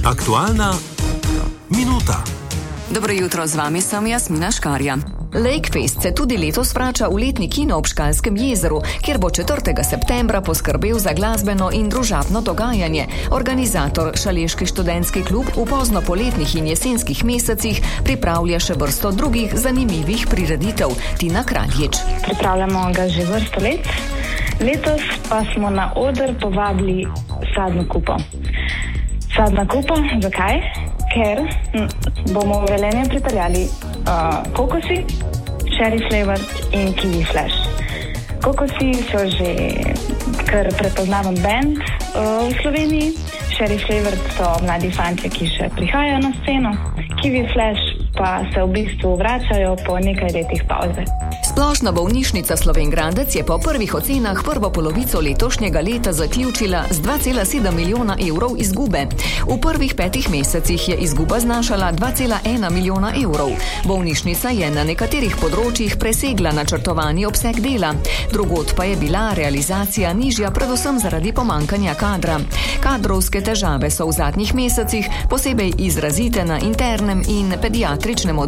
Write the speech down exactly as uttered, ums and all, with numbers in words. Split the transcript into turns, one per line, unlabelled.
Aktualna minuta.
Dobro jutro, z vami sem Jasmina Škarja. Lakefest se tudi letos vrača v letni kino ob Škalskem jezeru, kjer bo četrtega septembra poskrbel za glasbeno in družabno dogajanje. Organizator Šaleški študentski klub v pozno poletnih in jesenskih mesecih pripravlja še vrsto drugih zanimivih prireditev. Tina Kraljič.
Pripravljamo ga že vrsto let. Letos pa smo na oder povabili Sadno kupo. Sadna kupa, zakaj? Ker bomo v Velenje pripeljali uh, kokosi, cherry flavor in kiwi flash. Kokosi so že kar prepoznaven band uh, v Sloveniji, cherry flavor so mladi fantje, ki še prihajajo na sceno, kiwi flash pa se v bistvu vračajo po nekaj letih pauze.
Splošna bolnišnica Slovenj Gradec je po prvih ocenah prvo polovico letošnjega leta zaključila z dva cela sedem milijona evrov izgube. V prvih petih mesecih je izguba znašala dva cela ena milijona evrov. Bolnišnica je na nekaterih področjih presegla načrtovani obseg dela, drugod pa je bila realizacija nižja predvsem zaradi pomanjkanja kadra. Kadrovske težave so v zadnjih mesecih posebej izrazite na internem in pediatričnem